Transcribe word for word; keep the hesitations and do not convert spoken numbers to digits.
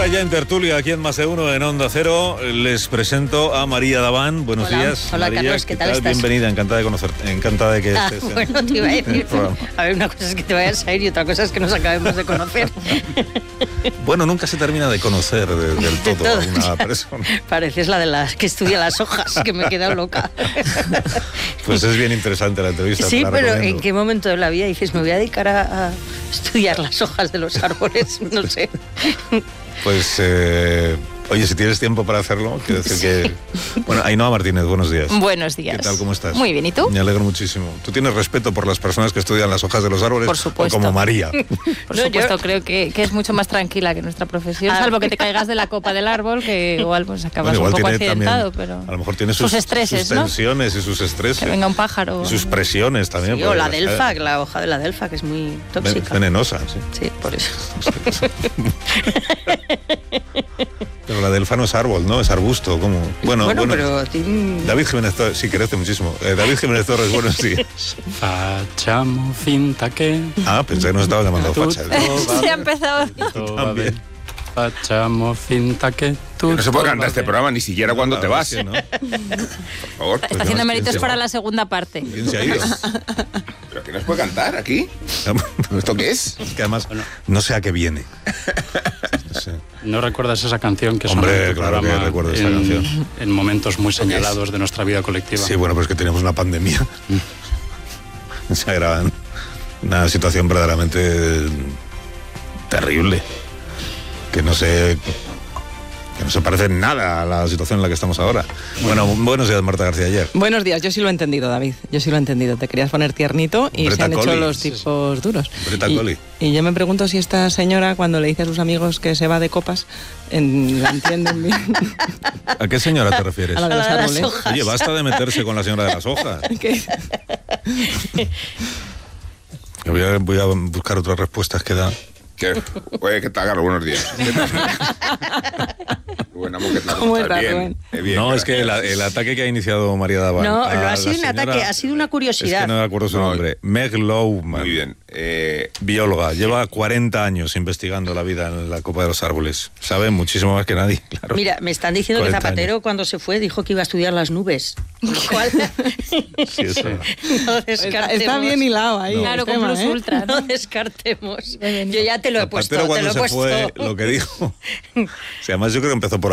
ya en tertulia, aquí en Más de Uno, en Onda Cero. Les presento a María Daván. Buenos Hola. días. Hola, María, Carlos, ¿qué tal estás? Bienvenida, encantada de conocerte, encantada de que ah, estés bueno, en, te iba a decir, programa. A ver, una cosa es que te vayas a ir y otra cosa es que nos acabemos de conocer. Bueno, nunca se termina de conocer de, del todo, de todo a una persona. Pareces la de las que estudia las hojas, que me he quedado loca. Pues es bien interesante la entrevista. Sí, la pero recomiendo. ¿en qué momento de la vida dices, me voy a dedicar a, a estudiar las hojas de los árboles? No sé. Pues, eh, oye, si tienes tiempo para hacerlo, quiero decir que... Bueno, Ainhoa Martínez, buenos días. Buenos días. ¿Qué tal, cómo estás? Muy bien, ¿y tú? Me alegro muchísimo. ¿Tú tienes respeto por las personas que estudian las hojas de los árboles? Por supuesto. O como María. Por No, supuesto, yo- creo que, que es mucho más tranquila que nuestra profesión, Ah. salvo que te caigas de la copa del árbol, que igual pues acabas Bueno, igual un poco tiene accidentado, también, pero... a lo mejor tiene sus, sus estreses, sus ¿no? tensiones y sus estreses. Que venga un pájaro. Y sus presiones también. Sí, porque o la las- delfa, la hoja de la delfa, que es muy ven- tóxica. venenosa, sí. Sí, por eso. Pero la delfa no es árbol, ¿no? Es arbusto, ¿cómo? Bueno, Bueno, bueno. pero... ti- David Jiménez Torres, sí, crece muchísimo. Eh, David Jiménez Torres, buenos días. Facciamo finta che Ah, pensé que nos estaba llamando tutto facha. va Se ha empezado... tutto va También. bene. Facciamo finta che tutto No se puede va cantar este bene. programa ni siquiera cuando La te verdad vas. es que no. Por favor. Está haciendo no, méritos ¿quién se para va? la segunda parte. ¿Quién se ha ido? ¿Pero que no se puede cantar aquí? ¿Esto qué es? Es que además no sé a qué viene. No sé. ¿No recuerdas esa canción que sonó Hombre, en tu claro que programa recuerdo esa en, canción. en momentos muy señalados de nuestra vida colectiva? Sí, bueno, pues que teníamos una pandemia. Se agravan. Una situación verdaderamente terrible. Que no sé... Que no se parece en nada a la situación en la que estamos ahora. Bueno, buenos días, Marta García Ayer. Buenos días, yo sí lo he entendido, David. Yo sí lo he entendido. Te querías poner tiernito y Breta se han Collie. hecho los Sí, sí. tipos duros. Breta y, Collie. y yo me pregunto si esta señora, cuando le dice a sus amigos que se va de copas, en- la entienden bien. ¿A qué señora te refieres? A la de los A la de las árboles. hojas. Oye, basta de meterse con la señora de las hojas. Que- Que Voy a, voy a buscar otras respuestas que da. ¿Qué? Oye, ¿qué tal, Carlos? Buenos días. ¿Qué tal? Bueno, amor, ¿qué tal? ¿Cómo ¿Estás estás, bien? Rubén? Eh, bien, No, es que gracias. el, el ataque que ha iniciado María Daván. No, a no ha la sido un señora- ataque, ha sido una curiosidad. Es que no me acuerdo su No, nombre. Meg Lowman. Muy bien. Eh, Bióloga, lleva cuarenta años investigando la vida en la copa de los árboles. Sabe muchísimo más que nadie, claro. Mira, me están diciendo que cuarenta Zapatero años. cuando se fue dijo que iba a estudiar las nubes. ¿Cuál? Sí, eso. No está, descartemos. está bien hilado ahí. No. el Claro, con tema, Plus ¿eh? Ultra, No ¿no? descartemos. Muy bien. Yo ya te lo he Zapatero puesto, te cuando lo he se puesto. fue, lo que dijo. O sea, además yo creo que empezó por